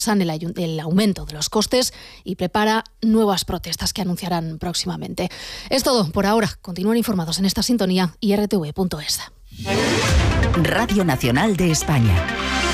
el aumento de los costes y prepara nuevas protestas que anunciarán próximamente. Es todo por ahora. Continúen informados en esta sintonía y rtv.es. Radio Nacional de España.